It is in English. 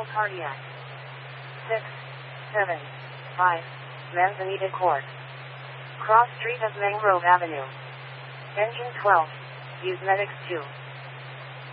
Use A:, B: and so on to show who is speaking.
A: Cardiac. 6, 7, 5, Manzanita Court. Cross Street of Mangrove Avenue. Engine 12, use medics 2.